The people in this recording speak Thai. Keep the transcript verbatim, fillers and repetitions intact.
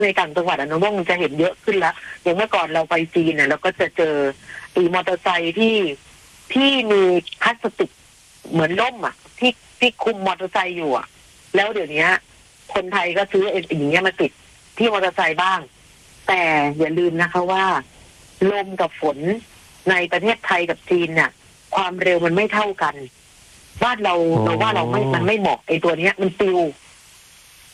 ในต่างจังหวัดอะน้องว่ามันจะเห็นเยอะขึ้นแล้วอย่างเมื่อก่อนเราไปจีนเนี่ยเราก็จะเจอตีมอเตอร์ไซค์ที่ที่มีพลาสติกเหมือนล่มอ่ะที่ที่คุมมอเตอร์ไซค์อยู่อ่ะแล้วเดี๋ยวนี้คนไทยก็ซื้อไอ้อย่างเงี้ยมาติดที่มอเตอร์ไซค์บ้างแต่อย่าลืมนะคะว่าลมกับฝนในประเทศไทยกับจีนเนี่ยความเร็วมันไม่เท่ากันบ้านเราเราว่าเราไม่มันไม่เหมาะไอ้ตัวเนี้ยมันปิว